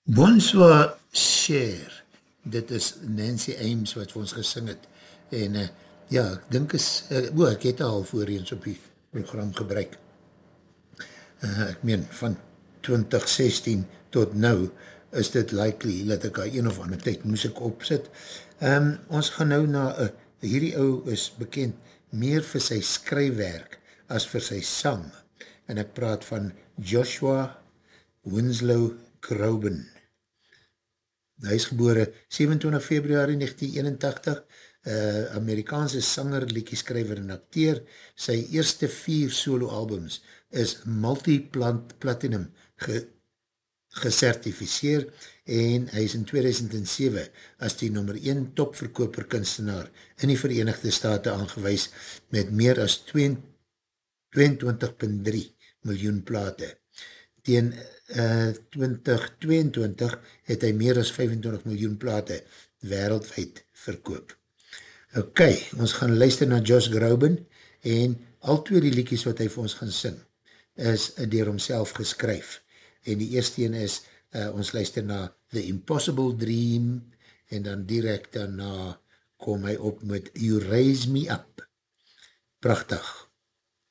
Bonsoir Cher, dit is Nancy Ames wat vir ons gesing het, en ja, ek dink ek het al voorheen op die program gebruik, ek meen, van 2016 tot nou, is dit likely dat ek al een of ander tyd moes ek opsit. Ons gaan nou na, hierdie ou is bekend meer vir sy skryfwerk as vir sy sang, en ek praat van Joshua Winslow Groban. Hy is gebore 27 februari 1981, Amerikaanse sanger, liedjeskrywer en acteur. Sy eerste 4 solo albums is multi-platinum gecertificeer en hy is in 2007 as die nummer 1 topverkoper kunstenaar in die Verenigde State aangewys met meer as 22,3 miljoen plate. Teen 2022 het hy meer as 25 miljoen plate wereldwijd verkoop. Ok, ons gaan luister na Josh Groban en al twee die liedjies wat hy vir ons gaan sing is deur homself geskryf. En die eerste een is, ons luister na The Impossible Dream en dan direct daarna kom hy op met You Raise Me Up. Prachtig.